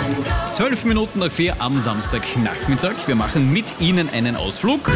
12 Minuten nach 4 am Samstagnachmittag. Wir machen mit Ihnen einen Ausflug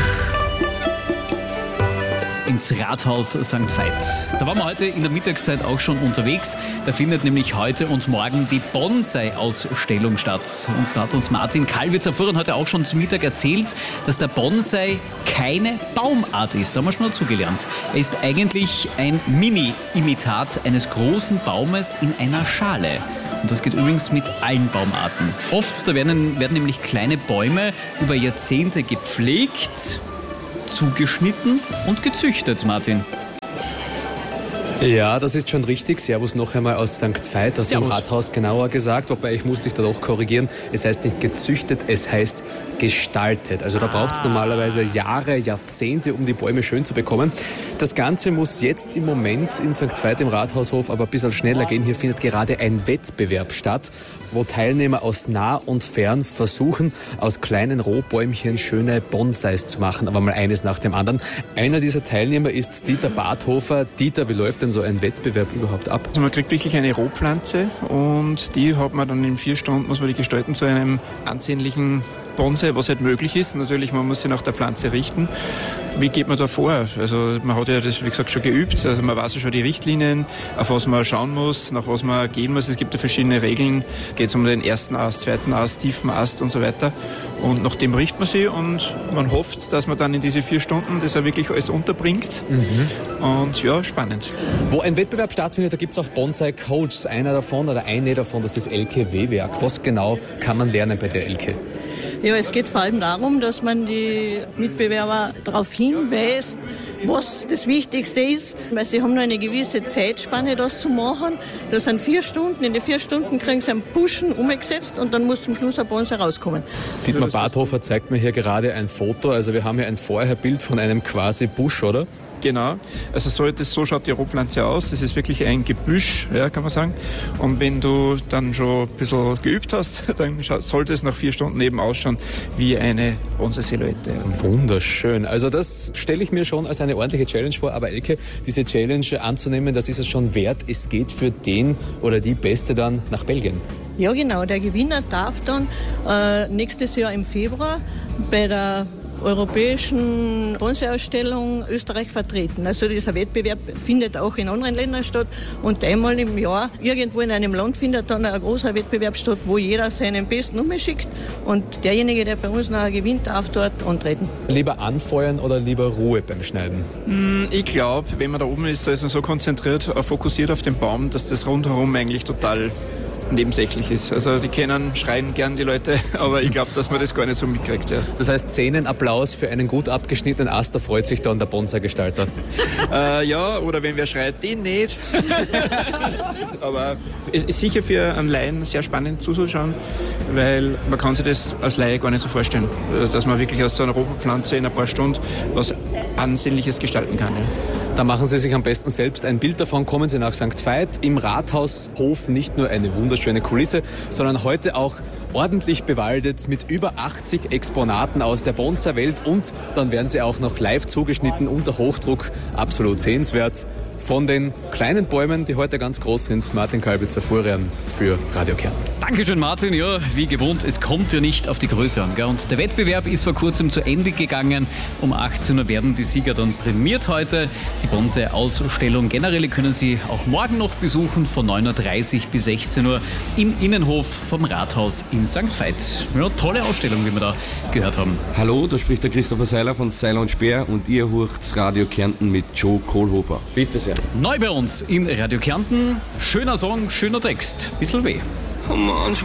ins Rathaus St. Veit. Da waren wir heute in der Mittagszeit auch schon unterwegs. Da findet nämlich heute und morgen die Bonsai-Ausstellung statt. Und da hat uns Martin Kalwitzer vorhin heute auch schon zum Mittag erzählt, dass der Bonsai keine Baumart ist. Da haben wir schon dazugelernt. Er ist eigentlich ein Mini-Imitat eines großen Baumes in einer Schale. Und das geht übrigens mit allen Baumarten. Oft da werden nämlich kleine Bäume über Jahrzehnte gepflegt, zugeschnitten und gezüchtet, Martin. Ja, das ist schon richtig. Servus noch einmal aus St. Veit, also im Rathaus genauer gesagt. Wobei ich muss dich da doch korrigieren. Es heißt nicht gezüchtet, es heißt gestaltet. Also da braucht es normalerweise Jahre, Jahrzehnte, um die Bäume schön zu bekommen. Das Ganze muss jetzt im Moment in St. Veit im Rathaushof aber ein bisschen schneller gehen. Hier findet gerade ein Wettbewerb statt, wo Teilnehmer aus nah und fern versuchen, aus kleinen Rohbäumchen schöne Bonsais zu machen. Aber mal eines nach dem anderen. Einer dieser Teilnehmer ist Dieter Barthofer. Dieter, wie läuft denn so ein Wettbewerb überhaupt ab? Also man kriegt wirklich eine Rohpflanze und die hat man dann in 4 Stunden, muss man die gestalten zu einem ansehnlichen Bonsai, was halt möglich ist. Natürlich, man muss sich nach der Pflanze richten. Wie geht man da vor? Also man hat ja das, wie gesagt, schon geübt. Also man weiß ja schon die Richtlinien, auf was man schauen muss, nach was man gehen muss. Es gibt ja verschiedene Regeln. Geht es um den ersten Ast, zweiten Ast, tiefen Ast und so weiter. Und nach dem richtet man sich und man hofft, dass man dann in diese 4 Stunden das auch wirklich alles unterbringt. Und ja, spannend. Wo ein Wettbewerb stattfindet, da gibt es auch Bonsai-Coaches. Einer davon oder eine davon, das ist Elke Wehwerk. Was genau kann man lernen bei der Elke? Ja, es geht vor allem darum, dass man die Mitbewerber darauf hinweist, was das Wichtigste ist, weil sie haben nur eine gewisse Zeitspanne, das zu machen. Das sind 4 Stunden. In den 4 Stunden kriegen sie einen Buschen umgesetzt und dann muss zum Schluss ein Bonsai rauskommen. Dietmar Barthofer zeigt mir hier gerade ein Foto. Also wir haben hier ein Vorherbild von einem quasi Busch, oder? Genau, also so schaut die Rohpflanze aus. Das ist wirklich ein Gebüsch, ja, kann man sagen. Und wenn du dann schon ein bisschen geübt hast, dann sollte es nach 4 Stunden eben ausschauen wie eine Bonsai-Silhouette. Wunderschön. Also das stelle ich mir schon als eine ordentliche Challenge vor. Aber Elke, diese Challenge anzunehmen, das ist es schon wert. Es geht für den oder die Beste dann nach Belgien. Ja, genau. Der Gewinner darf dann nächstes Jahr im Februar bei der europäischen Bonsai-Ausstellung Österreich vertreten. Also dieser Wettbewerb findet auch in anderen Ländern statt und einmal im Jahr irgendwo in einem Land findet dann ein großer Wettbewerb statt, wo jeder seinen Besten umschickt und derjenige, der bei uns nachher gewinnt, darf dort antreten. Lieber anfeuern oder lieber Ruhe beim Schneiden? Ich glaube, wenn man da oben ist, da ist man so konzentriert, fokussiert auf den Baum, dass das rundherum eigentlich total nebensächlich ist. Also die schreien gern die Leute, aber ich glaube, dass man das gar nicht so mitkriegt. Ja. Das heißt, Szenenapplaus für einen gut abgeschnittenen Ast, da freut sich dann der Bonsai-Gestalter. Ja, oder wenn wer schreit, den nicht. Aber es ist sicher für einen Laien sehr spannend zuzuschauen, weil man kann sich das als Laie gar nicht so vorstellen, dass man wirklich aus so einer Rohpflanze in ein paar Stunden was Ansehnliches gestalten kann. Ja. Da machen Sie sich am besten selbst ein Bild davon. Kommen Sie nach St. Veit. Im Rathaushof nicht nur eine wunderschöne Kulisse, sondern heute auch ordentlich bewaldet mit über 80 Exponaten aus der Bonsai-Welt. Und dann werden sie auch noch live zugeschnitten unter Hochdruck. Absolut sehenswert. Von den kleinen Bäumen, die heute ganz groß sind, Martin Kalwitzer, Vorrehren für Radio Kärnten. Dankeschön, Martin. Ja, wie gewohnt, es kommt ja nicht auf die Größe an. Gell? Und der Wettbewerb ist vor kurzem zu Ende gegangen. Um 18 Uhr werden die Sieger dann prämiert heute. Die Bonsai-Ausstellung generell können Sie auch morgen noch besuchen, von 9.30 Uhr bis 16 Uhr im Innenhof vom Rathaus in St. Veit. Ja, tolle Ausstellung, wie wir da gehört haben. Hallo, da spricht der Christopher Seiler von Seiler und Speer und ihr hört Radio Kärnten mit Joe Kohlhofer. Bitte sehr. Neu bei uns in Radio Kärnten. Schöner Song, schöner Text. Bisschen weh.